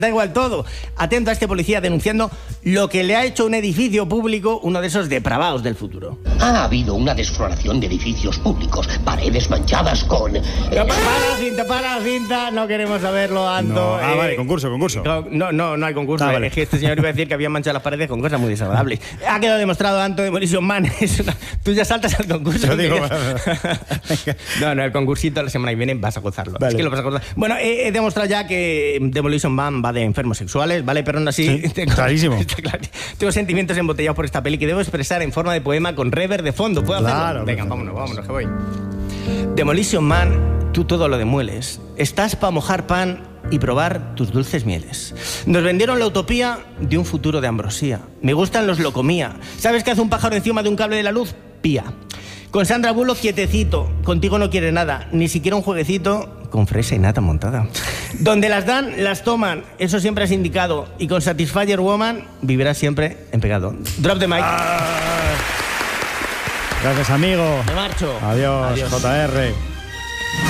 Da igual todo. Atento a este policía denunciando lo que le ha hecho un edificio público, uno de esos depravados del futuro. Ha habido una desfloración de edificios públicos, paredes manchadas con... Para la cinta, no queremos saberlo, Anto. No. Vale, concurso. No hay concurso. Vale. Es que este señor iba a decir que habían manchado las paredes con cosas muy desagradables. Ha quedado demostrado, Anto, Demolition Man. Tú ya saltas al concurso. Yo digo... No, el concursito la semana que viene vas a gozarlo. Vale. Es que lo vas a gozar. Bueno, he demostrado ya que Demolition Man va de enfermos sexuales, ¿vale? Pero aún así... Sí, clarísimo. Tengo sentimientos embotellados por esta peli que debo expresar en forma de poema con reverb de fondo. ¿Puedo hacerlo? Claro. Venga, vámonos, que voy. Demolition Man, tú todo lo demueles. Estás para mojar pan y probar tus dulces mieles. Nos vendieron la utopía de un futuro de ambrosía. Me gustan los locomía. ¿Sabes qué hace un pájaro encima de un cable de la luz? Pía. Con Sandra Bullock quietecito, contigo no quiere nada, ni siquiera un jueguecito con fresa y nata montada. Donde las dan, las toman, eso siempre has indicado. Y con Satisfyer Woman vivirás siempre en pegado. Drop the mic. Gracias, amigo. Me marcho. Adiós, JR.